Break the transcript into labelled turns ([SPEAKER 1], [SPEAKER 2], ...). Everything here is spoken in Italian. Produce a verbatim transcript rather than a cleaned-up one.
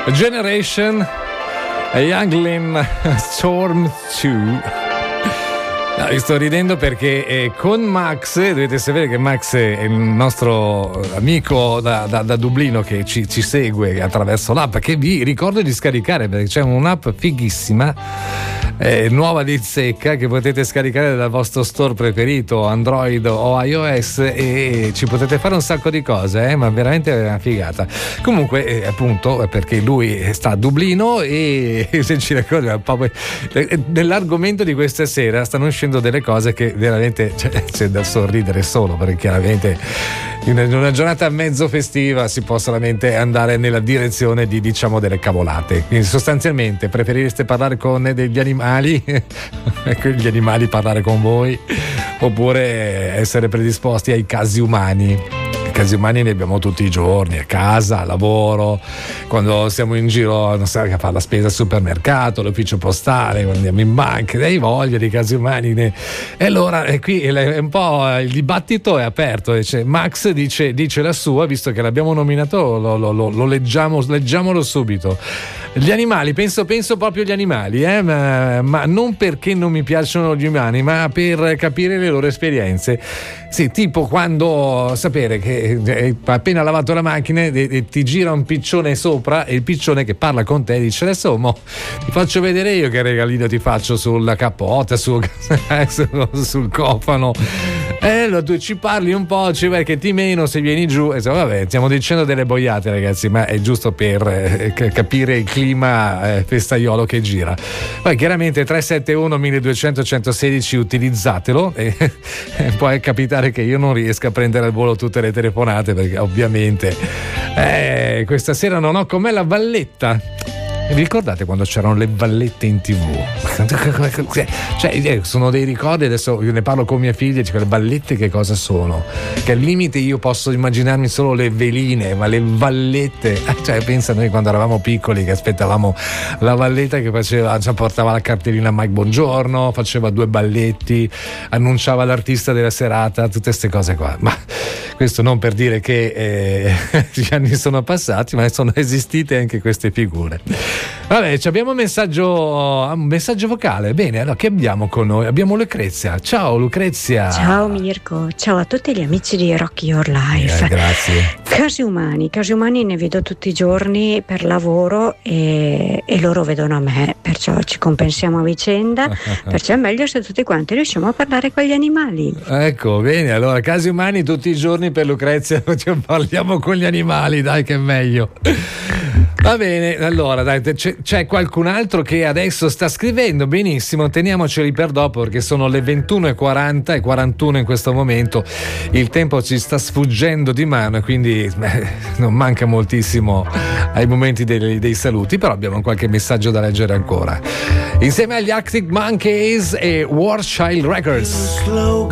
[SPEAKER 1] Generation, a Youngling Storm due. No, io sto ridendo perché eh, con Max, dovete sapere che Max è il nostro amico da, da, da Dublino che ci, ci segue attraverso l'app, che vi ricordo di scaricare perché c'è un'app fighissima, eh, nuova di zecca, che potete scaricare dal vostro store preferito, Android o iOS, e ci potete fare un sacco di cose, eh, ma veramente è una figata. Comunque eh, appunto perché lui sta a Dublino e se ci ricordiamo nell'argomento di questa sera stanno uscendo delle cose che veramente cioè, c'è da sorridere solo, perché chiaramente in una giornata mezzo festiva si può solamente andare nella direzione di diciamo delle cavolate. Quindi sostanzialmente preferireste parlare con degli animali gli animali parlare con voi, oppure essere predisposti ai casi umani. Casi umani ne abbiamo tutti i giorni, a casa, a lavoro, quando siamo in giro, non so, a fare la spesa al supermercato, l'ufficio postale, quando andiamo in banca, hai voglia di casi umani. Ne... E allora è qui è un po' il dibattito è aperto. Dice, Max dice, dice la sua, visto che l'abbiamo nominato, lo, lo, lo, lo leggiamo, leggiamolo subito. Gli animali, penso, penso proprio agli animali, eh? ma, ma non perché non mi piacciono gli umani, ma per capire le loro esperienze. Sì, tipo quando sapere che hai appena lavato la macchina e, e ti gira un piccione sopra, e il piccione che parla con te dice: adesso mo, ti faccio vedere io che regalino ti faccio sulla cappota, sul, sul, sul cofano. E allora tu ci parli un po', ci vai che ti meno se vieni giù. E so, vabbè, stiamo dicendo delle boiate, ragazzi, ma è giusto per eh, capire il clima eh, festaiolo che gira. Poi chiaramente tre sette uno duemilacento centosedici utilizzatelo, e eh, può capitare che io non riesca a prendere al volo tutte le telefonate, perché ovviamente eh, questa sera non ho con me la valletta. Vi ricordate quando c'erano le vallette in tv? Cioè, sono dei ricordi, adesso io ne parlo con mia figlia, cioè, le vallette che cosa sono? Che al limite io posso immaginarmi solo le veline, ma le vallette, cioè pensa noi quando eravamo piccoli che aspettavamo la valletta che faceva, cioè, portava la cartellina Mike Buongiorno, faceva due balletti, annunciava l'artista della serata, tutte queste cose qua. Ma questo non per dire che eh, gli anni sono passati, ma sono esistite anche queste figure. Vabbè, abbiamo un messaggio, un messaggio vocale. Bene, allora che abbiamo con noi? Abbiamo Lucrezia. Ciao Lucrezia.
[SPEAKER 2] Ciao Mirko, ciao a tutti gli amici di Rock Your Life.
[SPEAKER 1] Eh, grazie.
[SPEAKER 2] Casi umani, casi umani ne vedo tutti i giorni per lavoro e, e loro vedono a me, perciò ci compensiamo a vicenda, perciò è meglio se tutti quanti riusciamo a parlare con gli animali.
[SPEAKER 1] Ecco, bene, allora casi umani tutti i giorni per Lucrezia, parliamo con gli animali, dai che è meglio. Va bene, allora dai, c'è, c'è qualcun altro che adesso sta scrivendo, benissimo, teniamoceli per dopo perché sono le ventuno e quaranta e quarantuno in questo momento, il tempo ci sta sfuggendo di mano e quindi beh, non manca moltissimo ai momenti dei, dei saluti, però abbiamo qualche messaggio da leggere ancora. Insieme agli Arctic Monkeys e War Child Records.
[SPEAKER 3] Slow